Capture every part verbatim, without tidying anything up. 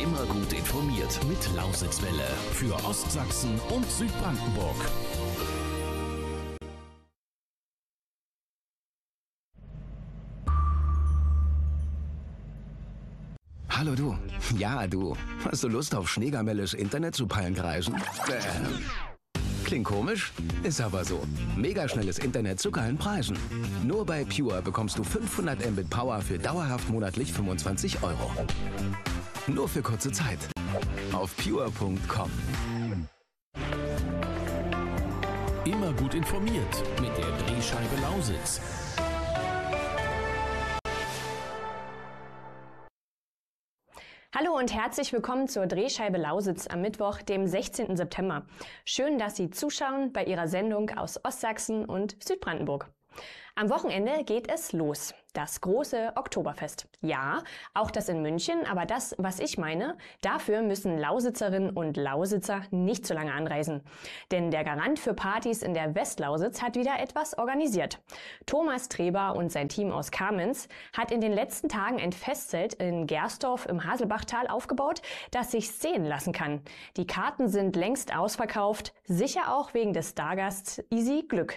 Immer gut informiert mit Lausitzwelle für Ostsachsen und Südbrandenburg. Hallo du. Ja, du. Hast du Lust auf schneegamelles Internet zu Pallenkreisen? Äh. Klingt komisch? Ist aber so. Megaschnelles Internet zu geilen Preisen. Nur bei Pure bekommst du fünfhundert Mbit Power für dauerhaft monatlich fünfundzwanzig Euro. Nur für kurze Zeit. Auf pure punkt com. Immer gut informiert mit der Drehscheibe Lausitz. Hallo und herzlich willkommen zur Drehscheibe Lausitz am Mittwoch, dem sechzehnten September. Schön, dass Sie zuschauen bei Ihrer Sendung aus Ostsachsen und Südbrandenburg. Am Wochenende geht es los. Das große Oktoberfest. Ja, auch das in München, aber das, was ich meine, dafür müssen Lausitzerinnen und Lausitzer nicht so lange anreisen. Denn der Garant für Partys in der Westlausitz hat wieder etwas organisiert. Thomas Treber und sein Team aus Kamenz hat in den letzten Tagen ein Festzelt in Gersdorf im Haselbachtal aufgebaut, das sich sehen lassen kann. Die Karten sind längst ausverkauft, sicher auch wegen des Stargasts Easy Glück.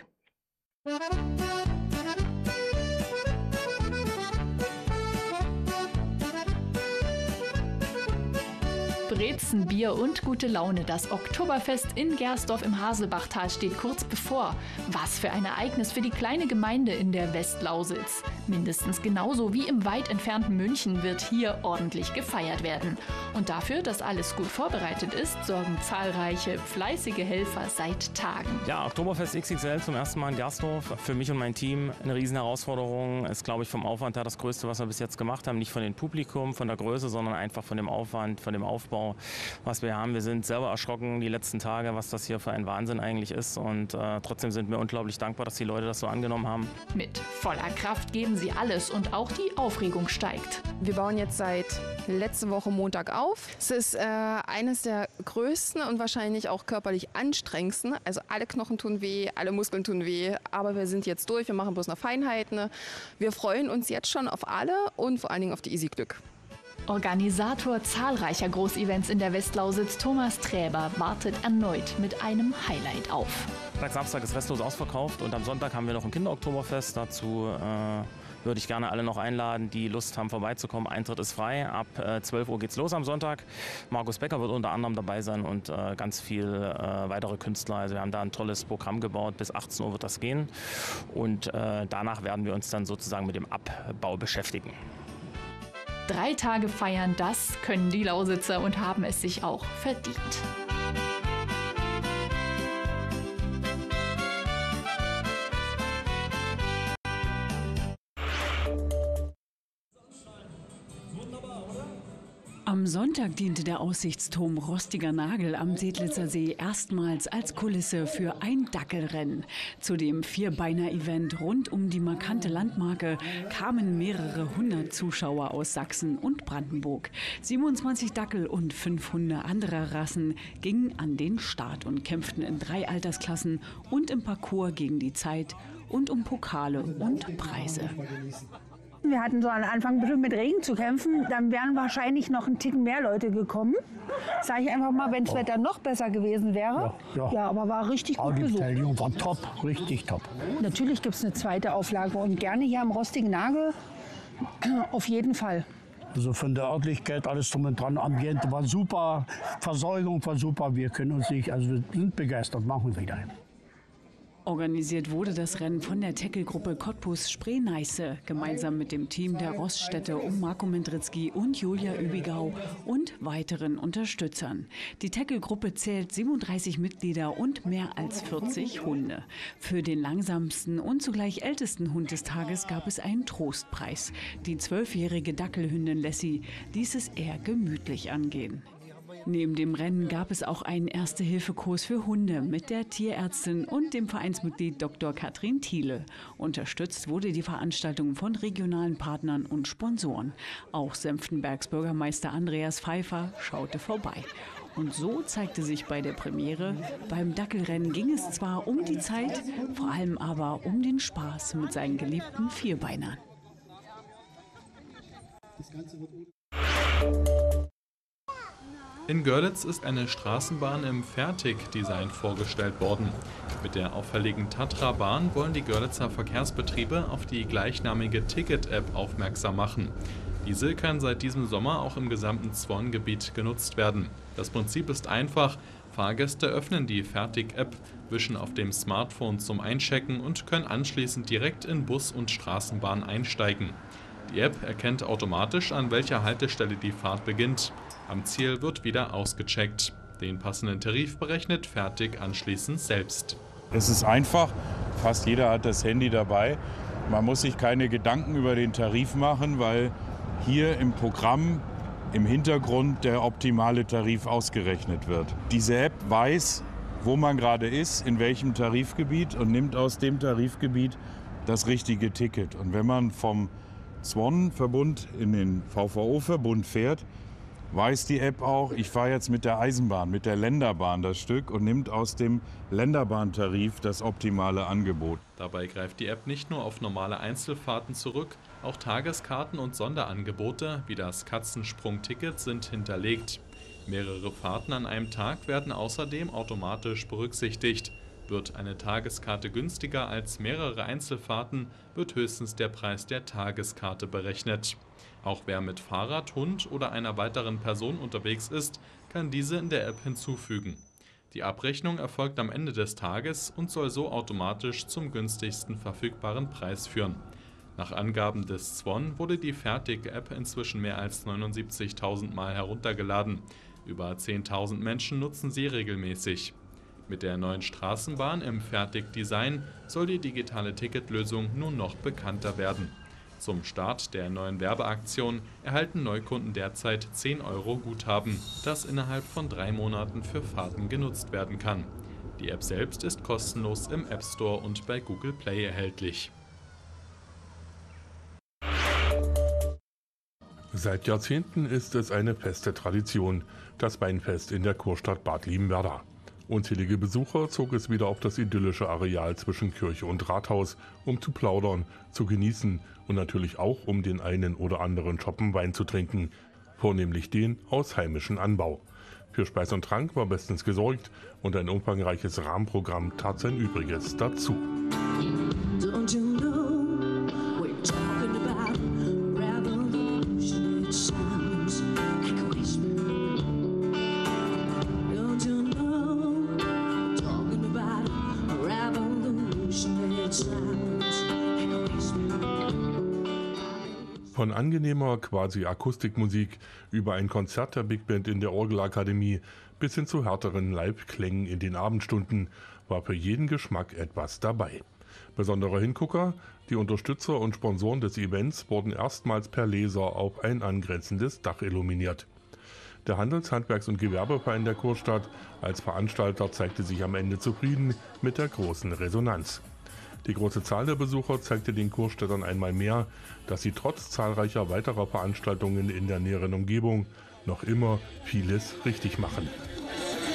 Brezen, Bier und gute Laune. Das Oktoberfest in Gersdorf im Haselbachtal steht kurz bevor. Was für ein Ereignis für die kleine Gemeinde in der Westlausitz. Mindestens genauso wie im weit entfernten München wird hier ordentlich gefeiert werden. Und dafür, dass alles gut vorbereitet ist, sorgen zahlreiche fleißige Helfer seit Tagen. Ja, Oktoberfest X X L zum ersten Mal in Gersdorf. Für mich und mein Team eine riesen Herausforderung. Ist, glaube ich, vom Aufwand her das Größte, was wir bis jetzt gemacht haben. Nicht von dem Publikum, von der Größe, sondern einfach von dem Aufwand, von dem Aufbau, was wir haben. Wir sind selber erschrocken die letzten Tage, was das hier für ein Wahnsinn eigentlich ist. Und äh, trotzdem sind wir unglaublich dankbar, dass die Leute das so angenommen haben. Mit voller Kraft geben sie alles und auch die Aufregung steigt. Wir bauen jetzt seit letzte Woche Montag auf. Es ist äh, eines der größten und wahrscheinlich auch körperlich anstrengendsten. Also alle Knochen tun weh, alle Muskeln tun weh. Aber wir sind jetzt durch, wir machen bloß noch Feinheiten. Wir freuen uns jetzt schon auf alle und vor allen Dingen auf die Easy Glück. Organisator zahlreicher Großevents in der Westlausitz, Thomas Treber, wartet erneut mit einem Highlight auf. Freitag, Samstag ist restlos ausverkauft und am Sonntag haben wir noch ein Kinderoktoberfest. Dazu äh, würde ich gerne alle noch einladen, die Lust haben vorbeizukommen. Eintritt ist frei. Ab äh, zwölf Uhr geht's los am Sonntag. Markus Becker wird unter anderem dabei sein und äh, ganz viel äh, weitere Künstler. Also wir haben da ein tolles Programm gebaut. Bis achtzehn Uhr wird das gehen. Und äh, danach werden wir uns dann sozusagen mit dem Abbau beschäftigen. Drei Tage feiern, das können die Lausitzer und haben es sich auch verdient. Am Sonntag diente der Aussichtsturm Rostiger Nagel am Sedlitzer See erstmals als Kulisse für ein Dackelrennen. Zu dem Vierbeiner-Event rund um die markante Landmarke kamen mehrere hundert Zuschauer aus Sachsen und Brandenburg. siebenundzwanzig Dackel und fünf Hunde anderer Rassen gingen an den Start und kämpften in drei Altersklassen und im Parcours gegen die Zeit und um Pokale und Preise. Wir hatten so am Anfang bestimmt mit Regen zu kämpfen, dann wären wahrscheinlich noch ein Ticken mehr Leute gekommen. Sage ich einfach mal, wenn das Wetter noch besser gewesen wäre. Ja, ja. ja aber war richtig gut die besucht. Beteiligung war top, richtig top. Natürlich gibt es eine zweite Auflage und gerne hier am Rostigen Nagel, auf jeden Fall. Also von der Örtlichkeit, alles drum und dran, Ambiente war super, Versorgung war super, wir können uns nicht, also wir sind begeistert, machen wir wieder. Organisiert wurde das Rennen von der Tackle-Gruppe Cottbus-Spree-Neiße, gemeinsam mit dem Team der Rossstädte um Marco Mendritzky und Julia Übigau und weiteren Unterstützern. Die Tackle-Gruppe zählt siebenunddreißig Mitglieder und mehr als vierzig Hunde. Für den langsamsten und zugleich ältesten Hund des Tages gab es einen Trostpreis. Die zwölfjährige Dackelhündin Lassie ließ es eher gemütlich angehen. Neben dem Rennen gab es auch einen Erste-Hilfe-Kurs für Hunde mit der Tierärztin und dem Vereinsmitglied Doktor Katrin Thiele. Unterstützt wurde die Veranstaltung von regionalen Partnern und Sponsoren. Auch Senftenbergs Bürgermeister Andreas Pfeiffer schaute vorbei. Und so zeigte sich bei der Premiere, beim Dackelrennen ging es zwar um die Zeit, vor allem aber um den Spaß mit seinen geliebten Vierbeinern. Das Ganze wird In Görlitz ist eine Straßenbahn im Fertig-Design vorgestellt worden. Mit der auffälligen Tatra-Bahn wollen die Görlitzer Verkehrsbetriebe auf die gleichnamige Ticket-App aufmerksam machen. Diese kann seit diesem Sommer auch im gesamten Zwon-Gebiet genutzt werden. Das Prinzip ist einfach. Fahrgäste öffnen die Fertig-App, wischen auf dem Smartphone zum Einchecken und können anschließend direkt in Bus und Straßenbahn einsteigen. Die App erkennt automatisch, an welcher Haltestelle die Fahrt beginnt. Am Ziel wird wieder ausgecheckt. Den passenden Tarif berechnet Fertig anschließend selbst. Es ist einfach, fast jeder hat das Handy dabei. Man muss sich keine Gedanken über den Tarif machen, weil hier im Programm im Hintergrund der optimale Tarif ausgerechnet wird. Diese App weiß, wo man gerade ist, in welchem Tarifgebiet und nimmt aus dem Tarifgebiet das richtige Ticket. Und wenn man vom Zwon-Verbund in den V V O-Verbund fährt, weiß die App auch, ich fahre jetzt mit der Eisenbahn, mit der Länderbahn das Stück und nimmt aus dem Länderbahntarif das optimale Angebot. Dabei greift die App nicht nur auf normale Einzelfahrten zurück, auch Tageskarten und Sonderangebote wie das Katzensprung-Ticket sind hinterlegt. Mehrere Fahrten an einem Tag werden außerdem automatisch berücksichtigt. Wird eine Tageskarte günstiger als mehrere Einzelfahrten, wird höchstens der Preis der Tageskarte berechnet. Auch wer mit Fahrrad, Hund oder einer weiteren Person unterwegs ist, kann diese in der App hinzufügen. Die Abrechnung erfolgt am Ende des Tages und soll so automatisch zum günstigsten verfügbaren Preis führen. Nach Angaben des Zwon wurde die Fertig-App inzwischen mehr als neunundsiebzigtausend Mal heruntergeladen. Über zehntausend Menschen nutzen sie regelmäßig. Mit der neuen Straßenbahn im Fertig-Design soll die digitale Ticketlösung nun noch bekannter werden. Zum Start der neuen Werbeaktion erhalten Neukunden derzeit zehn Euro Guthaben, das innerhalb von drei Monaten für Fahrten genutzt werden kann. Die App selbst ist kostenlos im App Store und bei Google Play erhältlich. Seit Jahrzehnten ist es eine feste Tradition, das Weinfest in der Kurstadt Bad Liebenwerda. Unzählige Besucher zog es wieder auf das idyllische Areal zwischen Kirche und Rathaus, um zu plaudern, zu genießen und natürlich auch um den einen oder anderen Schoppen Wein zu trinken, vornehmlich den aus heimischem Anbau. Für Speis und Trank war bestens gesorgt und ein umfangreiches Rahmenprogramm tat sein Übriges dazu. Von angenehmer Quasi-Akustikmusik über ein Konzert der Big Band in der Orgelakademie bis hin zu härteren Live-Klängen in den Abendstunden war für jeden Geschmack etwas dabei. Besonderer Hingucker, die Unterstützer und Sponsoren des Events wurden erstmals per Laser auf ein angrenzendes Dach illuminiert. Der Handels-, Handwerks- und Gewerbeverein der Kurstadt als Veranstalter zeigte sich am Ende zufrieden mit der großen Resonanz. Die große Zahl der Besucher zeigte den Kurstädtern einmal mehr, dass sie trotz zahlreicher weiterer Veranstaltungen in der näheren Umgebung noch immer vieles richtig machen.